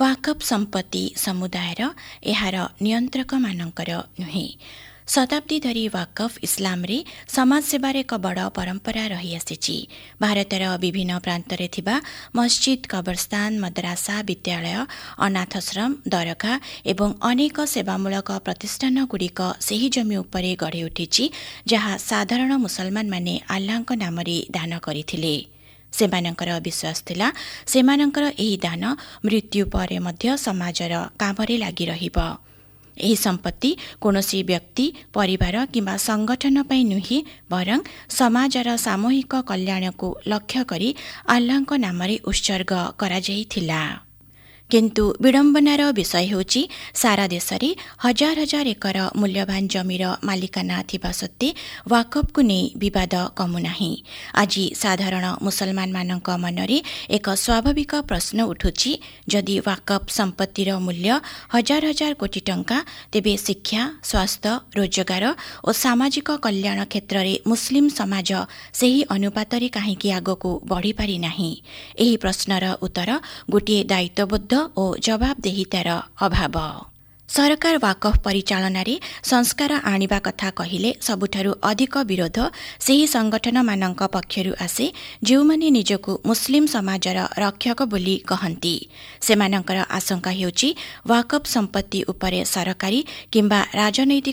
वाकफ संपत्ति समुदायर एहार नियंत्रकमानंकर नुहे। शताब्दी धरी वाकफ इस्लाम रे समाज सेवार एक बड़ परंपरा रही आसीची। भारतर विभिन्न प्रांतरे थिबा मस्जिद, कब्रस्तान, मद्रासा, विद्यालय, अनाथाश्रम, दरगाह एवं अनेक सेवामूलक प्रतिष्ठान गुड़िक सेही जमी उपरे गढ़ी उठिची, जहाँ साधारण मुसलमान माने आल्लाहଙ୍କ नामरे दान गरिथिले। सेमानंकर विश्वास थिला सेमानंकर एही दान मृत्यु परे मध्य समाजर कामरे लागि रहिब। एही सम्पत्ति कौनसी व्यक्ति, परिवार किंबा संगठन पई नुहे, बरं समाजर सामूहिक कल्याण को लक्ष्य करी आल्लाहଙ୍କ नामरे उत्सर्ग करा जाइथिला। किंतु विडंबनार विषय होची सारा देशरे हजार हजार एकर मूल्यवान जमीर मालिकाना थिबा सत्त्वे वाकफ को नहीं विवाद कमु नाही। आज साधारण मुसलमान मानक मनरे एक स्वाभाविक प्रश्न उठुची, जदि वाकफ संपत्तिर मूल्य हजार हजार कोटी टंका, तेबे शिक्षा, स्वास्थ्य, रोजगार और सामाजिक कल्याण क्षेत्र में मुस्लिम समाज सही अनुपातरे काहेकि आगको बढ़ी पारि नाही। एही प्रश्नर उत्तर गोटे दायित्वबोध और जवाबदेहितार अभाव। सरकार वाकफ परिचालन संस्कार आनिबा कथा कहिले सबुठारु अधिक विरोध सेही संगठन मानक पक्षरु आसे, जेउमाने निजको मुस्लिम समाजर रक्षक बोली कहन्ती। सेमानंकर आशंका हेउची वाकफ संपत्ति उपरे सरकारी किंबा राजनैतिक